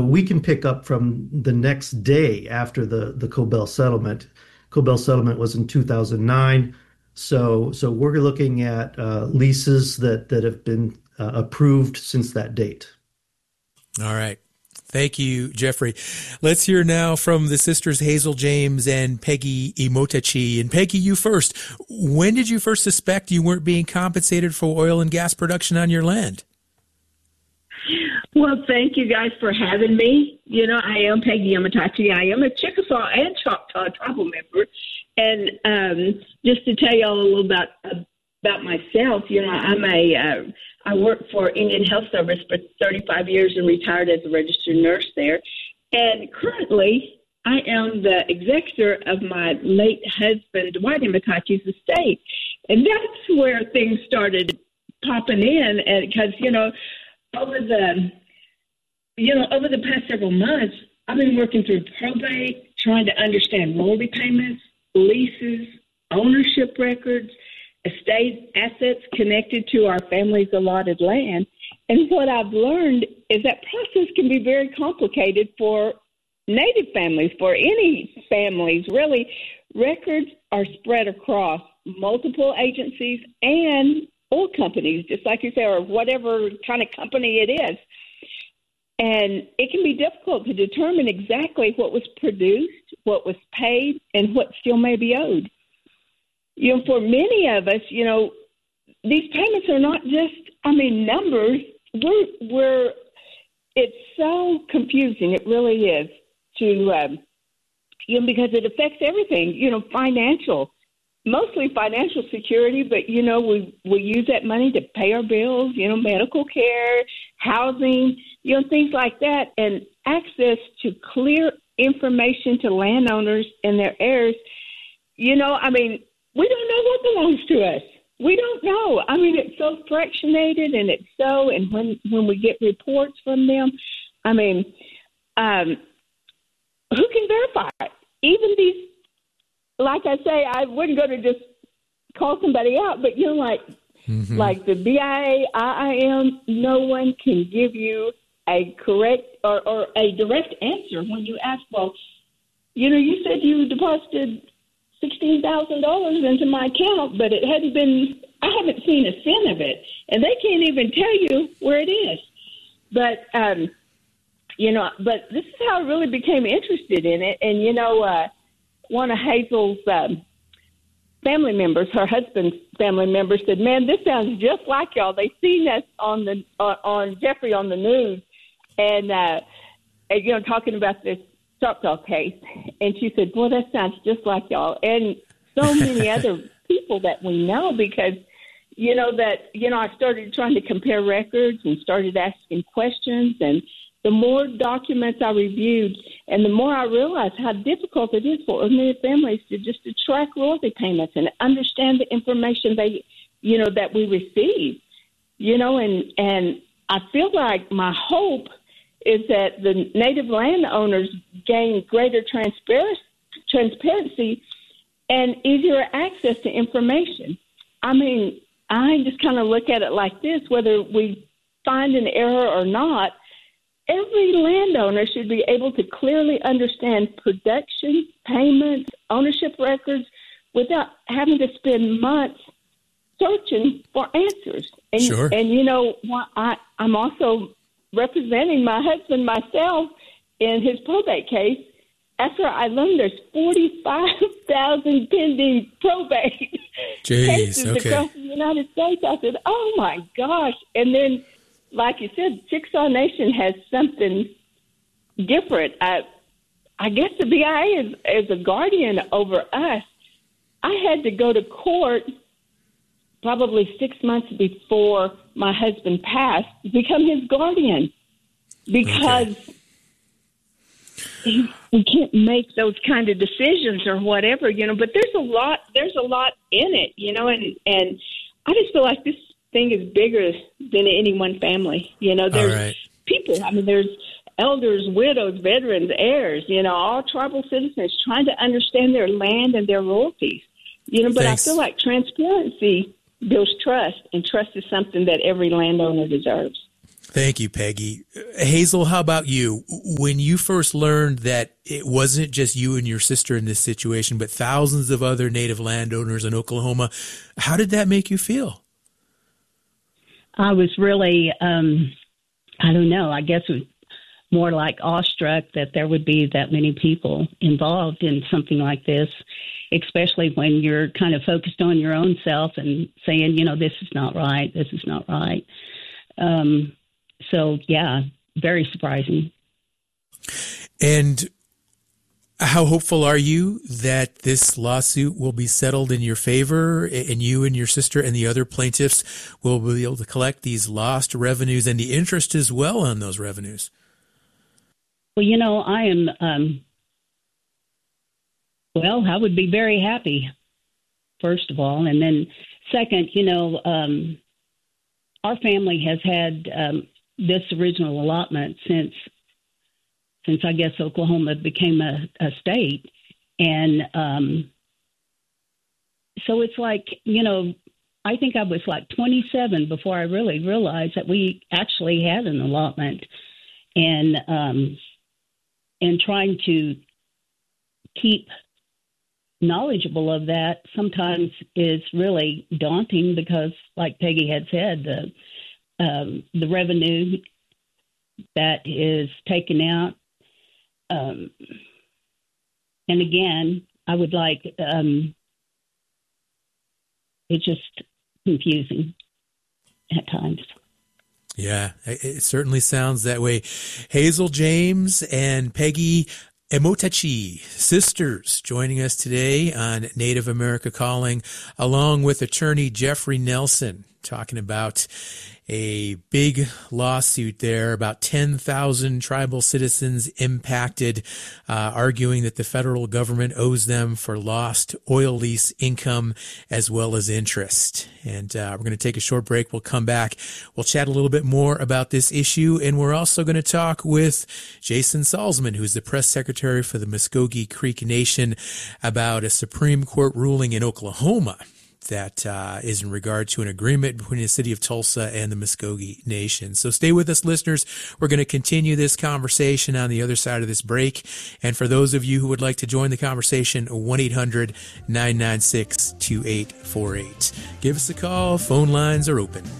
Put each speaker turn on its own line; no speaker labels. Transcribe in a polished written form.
we can pick up from the next day after the Cobell settlement. Cobell settlement was in 2009. So we're looking at leases that have been approved since that date.
All right. Thank you, Jeffrey. Let's hear now from the sisters Hazel James and Peggy Imotachi. And Peggy, you first. When did you first suspect you weren't being compensated for oil and gas production on your land?
Well, thank you guys for having me. I am Peggy Imotachi. I am a Chickasaw and Choctaw tribal member. And just to tell y'all a little about myself, I worked for Indian Health Service for 35 years and retired as a registered nurse there. And currently, I am the executor of my late husband, Dwight Imotachi's estate. And that's where things started popping in. And because, over the past several months, I've been working through probate, trying to understand royalty payments, leases, ownership records, estate assets connected to our family's allotted land. And what I've learned is that process can be very complicated for Native families, for any families, really. Records are spread across multiple agencies and oil companies, just like you say, or whatever kind of company it is. And it can be difficult to determine exactly what was produced, what was paid, and what still may be owed. For many of us, these payments are not just, numbers. It's so confusing. It really is because it affects everything, mostly financial security, but, we use that money to pay our bills, medical care, housing, things like that, and access to clear information to landowners and their heirs. We don't know what belongs to us. We don't know. It's so fractionated, and when we get reports from them, who can verify it? Even these, like I say, I wouldn't go to just call somebody out, but like the BIA, IIM, no one can give you a correct or a direct answer when you ask, well, you said you deposited $16,000 into my account, but I haven't seen a cent of it. And they can't even tell you where it is. But, but this is how I really became interested in it. And, one of Hazel's family members, her husband's family member, said, man, this sounds just like y'all. They seen us on Jeffrey on the news and talking about this Choctaw case, and she said, boy, that sounds just like y'all, and so many other people that we know, because I started trying to compare records and started asking questions, and the more documents I reviewed and the more I realized how difficult it is for ordinary families to track royalty payments and understand the information that we receive, and I feel like my hope is that the Native landowners gain greater transparency and easier access to information. I just kind of look at it like this: whether we find an error or not, every landowner should be able to clearly understand production, payments, ownership records without having to spend months searching for answers. And,
sure.
And I'm also representing my husband myself in his probate case. After I learned there's 45,000 pending probate cases across the United States, I said, oh my gosh. And then, like you said, Chickasaw Nation has something different. I guess the BIA is a guardian over us. I had to go to court probably 6 months before my husband passed to become his guardian, because we can't make those kind of decisions or whatever, but there's a lot in it, and I just feel like this thing is bigger than any one family. There's people, there's elders, widows, veterans, heirs, all tribal citizens trying to understand their land and their royalties, but
Thanks.
I feel like transparency builds trust, and trust is something that every landowner deserves.
Thank you, Peggy. Hazel, how about you? When you first learned that it wasn't just you and your sister in this situation, but thousands of other Native landowners in Oklahoma, how did that make you feel?
I was really, I don't know, I guess it was more like awestruck that there would be that many people involved in something like this, especially when you're kind of focused on your own self and saying, this is not right, this is not right. So, yeah, very surprising.
And how hopeful are you that this lawsuit will be settled in your favor, and you and your sister and the other plaintiffs will be able to collect these lost revenues and the interest as well on those revenues?
Well, I am, I would be very happy, first of all. And then second, our family has had this original allotment since I guess Oklahoma became a state. And so it's like, I think I was like 27 before I really realized that we actually had an allotment. And trying to keep knowledgeable of that sometimes is really daunting because, like Peggy had said, the revenue that is taken out. And again, I would like, it's just confusing at times.
Yeah, it certainly sounds that way. Hazel James and Peggy Emotechi, sisters, joining us today on Native America Calling, along with attorney Jeffrey Nelson, talking about a big lawsuit there, about 10,000 tribal citizens impacted, arguing that the federal government owes them for lost oil lease income as well as interest. And we're going to take a short break. We'll come back. We'll chat a little bit more about this issue, and we're also going to talk with Jason Salzman, who's the press secretary for the Muskogee Creek Nation, about a Supreme Court ruling in Oklahoma that is in regard to an agreement between the city of Tulsa and the Muskogee Nation. So stay with us, listeners. We're going to continue this conversation on the other side of this break. And for those of you who would like to join the conversation, 1-800-996-2848. Give us a call. Phone lines are open.